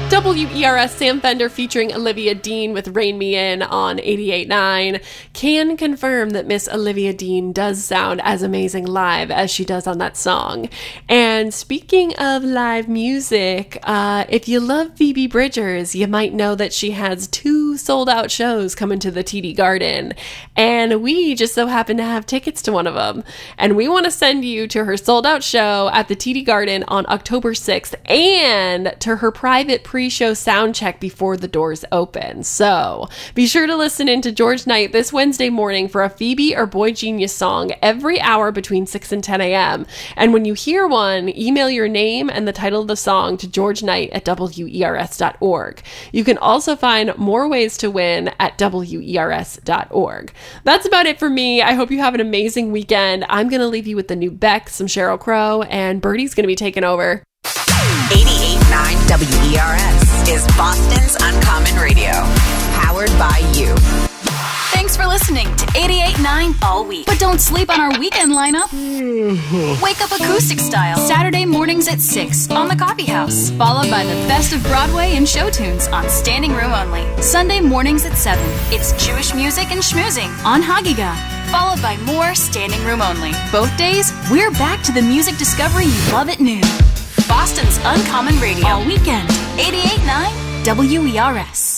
WERS Sam Fender featuring Olivia Dean with Rain Me In on 88.9 can confirm that Miss Olivia Dean does sound as amazing live as she does on that song. And speaking of live music, if you love Phoebe Bridgers, you might know that she has 2 sold-out shows coming to the TD Garden. And we just so happen to have tickets to one of them. And we want to send you to her sold-out show at the TD Garden on October 6th and to her private pre-show sound check before the doors open. So be sure to listen in to George Knight this Wednesday morning for a Phoebe or Boy Genius song every hour between 6 and 10 a.m. And when you hear one, email your name and the title of the song to georgeknight@wers.org. You can also find more ways to win at wers.org. That's about it for me. I hope you have an amazing weekend. I'm going to leave you with the new Beck, some Sheryl Crow, and Birdie's going to be taking over. 88.9 WERS is Boston's Uncommon Radio, powered by you. Thanks for listening to 88.9 all week. But don't sleep on our weekend lineup. Wake up acoustic style, Saturday mornings at 6 on the Coffee House, followed by the best of Broadway and show tunes on Standing Room Only. Sunday mornings at 7, it's Jewish music and schmoozing on Hagiga, followed by more Standing Room Only. Both days, we're back to the music discovery you love at noon. Boston's Uncommon Radio all weekend. 88.9 WERS.